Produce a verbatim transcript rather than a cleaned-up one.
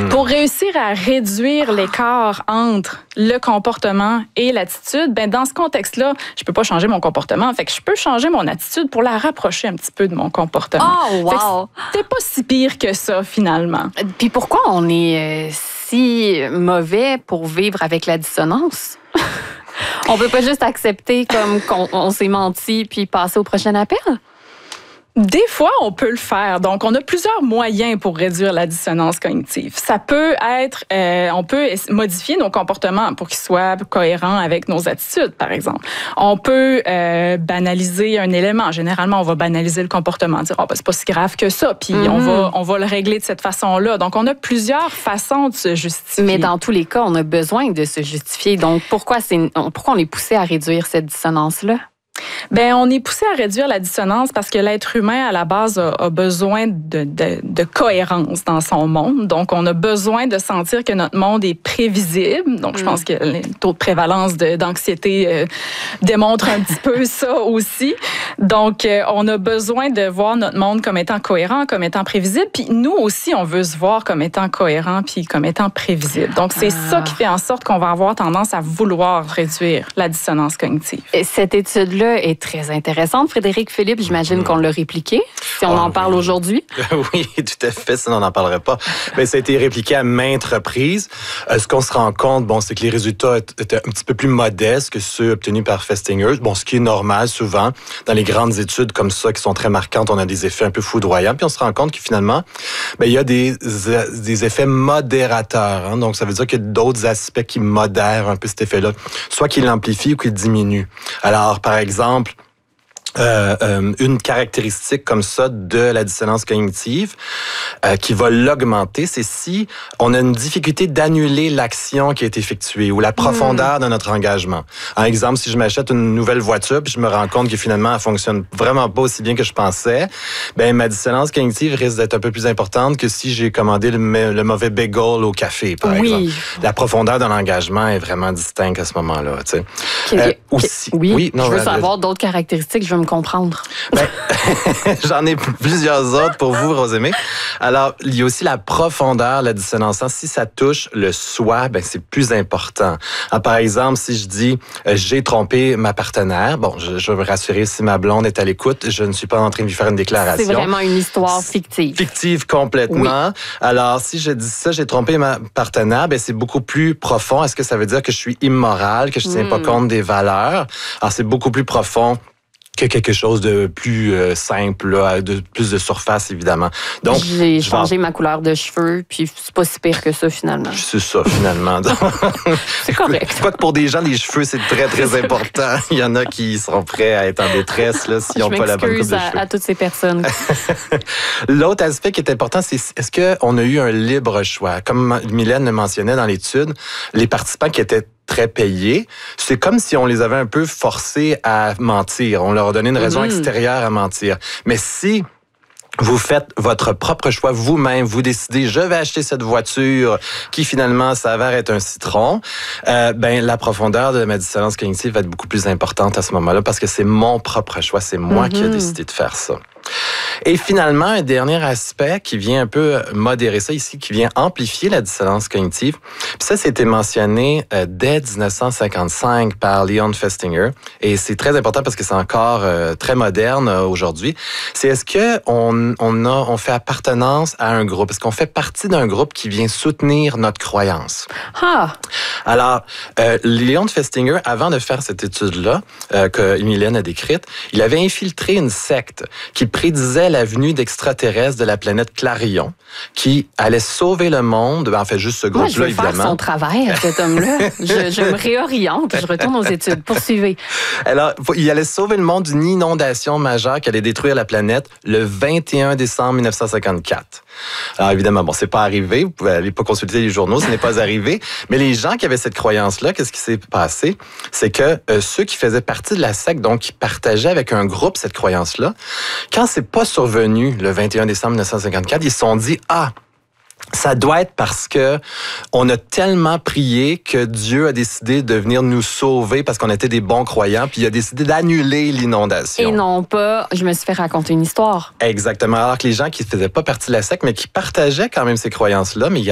Mm. Pour réussir à réduire l'écart entre le comportement et l'attitude, ben dans ce contexte-là, je peux pas changer mon comportement. Fait que je peux changer mon attitude pour la rapprocher un petit peu de mon comportement. Oh, wow! C'est pas si pire que ça, finalement. Puis pourquoi on est euh, si mauvais pour vivre avec la dissonance? On peut pas juste accepter comme qu'on on s'est menti puis passer au prochain appel? Des fois, on peut le faire. Donc, on a plusieurs moyens pour réduire la dissonance cognitive. Ça peut être, euh, on peut modifier nos comportements pour qu'ils soient cohérents avec nos attitudes, par exemple. On peut euh, banaliser un élément. Généralement, on va banaliser le comportement, dire oh, ben, c'est pas si grave que ça, puis mm-hmm. on va on va le régler de cette façon-là. Donc, on a plusieurs façons de se justifier. Mais dans tous les cas, on a besoin de se justifier. Donc, pourquoi c'est pourquoi on est poussé à réduire cette dissonance-là? Ben, on est poussé à réduire la dissonance parce que l'être humain, à la base, a, a besoin de, de, de cohérence dans son monde. Donc, on a besoin de sentir que notre monde est prévisible. Donc, mm. je pense que le taux de prévalence de, d'anxiété euh, démontre un petit peu ça aussi. Donc, euh, on a besoin de voir notre monde comme étant cohérent, comme étant prévisible. Puis nous aussi, on veut se voir comme étant cohérent puis comme étant prévisible. Donc, c'est ah. ça qui fait en sorte qu'on va avoir tendance à vouloir réduire la dissonance cognitive. Et cette étude-là est très intéressante. Frédéric Philippe, j'imagine qu'on l'a répliqué, si on oh, en parle oui. aujourd'hui. Oui, tout à fait, sinon on n'en parlerait pas. Mais ça a été répliqué à maintes reprises. Euh, ce qu'on se rend compte, bon, c'est que les résultats étaient un petit peu plus modestes que ceux obtenus par Festinger. Bon, ce qui est normal souvent. Dans les grandes études comme ça, qui sont très marquantes, on a des effets un peu foudroyants. Puis on se rend compte que finalement, ben, il y a des, des effets modérateurs. Hein. Donc, ça veut dire qu'il y a d'autres aspects qui modèrent un peu cet effet-là. Soit qu'il l'amplifie ou qu'il diminue. Alors, par exemple, Euh, euh, une caractéristique comme ça de la dissonance cognitive euh, qui va l'augmenter, c'est si on a une difficulté d'annuler l'action qui a été effectuée ou la profondeur mmh. de notre engagement. Par exemple, si je m'achète une nouvelle voiture puis je me rends compte que finalement elle fonctionne vraiment pas aussi bien que je pensais, ben ma dissonance cognitive risque d'être un peu plus importante que si j'ai commandé le, le mauvais bagel au café, par oui. exemple. La profondeur de l'engagement est vraiment distincte à ce moment-là. Tu sais. Okay. Euh, aussi, oui. oui non, je veux euh, savoir d'autres caractéristiques. Je veux me comprendre. Ben, j'en ai plusieurs autres pour vous, Rosemée. Alors, il y a aussi la profondeur, la dissonance. Si ça touche le soi, ben c'est plus important. Alors, par exemple, si je dis euh, j'ai trompé ma partenaire, bon, je, je veux me rassurer si ma blonde est à l'écoute, je ne suis pas en train de lui faire une déclaration. C'est vraiment une histoire fictive. Fictive complètement. Oui. Alors, si je dis ça, j'ai trompé ma partenaire, ben c'est beaucoup plus profond. Est-ce que ça veut dire que je suis immoral, que je tiens mm. pas compte des valeurs? Alors, c'est beaucoup plus profond que quelque chose de plus euh, simple, là, de plus de surface, évidemment. Donc, j'ai changé vais... ma couleur de cheveux, puis c'est pas si pire que ça, finalement. C'est ça, finalement. C'est correct. Quoique pour des gens, les cheveux, c'est très, très important. Il y en a qui seront prêts à être en détresse là, s'ils n'ont pas la bonne coupe de à, cheveux. à toutes ces personnes. L'autre aspect qui est important, c'est est-ce qu'on a eu un libre choix? Comme Mylène le mentionnait dans l'étude, les participants qui étaient très payés, c'est comme si on les avait un peu forcés à mentir. On leur a donné une raison mmh. extérieure à mentir. Mais si vous faites votre propre choix vous-même, vous décidez, je vais acheter cette voiture qui finalement s'avère être un citron, euh, ben la profondeur de ma dissonance cognitive va être beaucoup plus importante à ce moment-là parce que c'est mon propre choix, c'est moi mmh. qui ai décidé de faire ça. Et finalement, un dernier aspect qui vient un peu modérer ça ici, qui vient amplifier la dissonance cognitive. Puis ça, c'était mentionné euh, dès dix-neuf cent cinquante-cinq par Leon Festinger. Et c'est très important parce que c'est encore euh, très moderne euh, aujourd'hui. C'est est-ce que on, on, a, on fait appartenance à un groupe? Est-ce qu'on fait partie d'un groupe qui vient soutenir notre croyance? Ah! Alors, euh, Leon Festinger, avant de faire cette étude-là, euh, que Mylène a décrite, il avait infiltré une secte qui prédisait la venue d'extraterrestres de la planète Clarion, qui allait sauver le monde. Ben, en fait, juste ce groupe-là, Moi, je vais évidemment. faire son travail à cet homme-là. je, je me réoriente, je retourne aux études. Poursuivez. Alors, il allait sauver le monde d'une inondation majeure qui allait détruire la planète le vingt et un décembre mille neuf cent cinquante-quatre. Alors, évidemment, bon, c'est pas arrivé. Vous pouvez aller pas consulter les journaux, ce n'est pas arrivé. Mais les gens qui avaient cette croyance-là, qu'est-ce qui s'est passé? C'est que euh, ceux qui faisaient partie de la secte, donc qui partageaient avec un groupe cette croyance-là, quand c'est pas survenu le vingt et un décembre mille neuf cent cinquante-quatre, ils se sont dit, ah, ça doit être parce que on a tellement prié que Dieu a décidé de venir nous sauver parce qu'on était des bons croyants, puis il a décidé d'annuler l'inondation. Et non pas, je me suis fait raconter une histoire. Exactement. Alors que les gens qui ne faisaient pas partie de la secte, mais qui partageaient quand même ces croyances-là, mais il y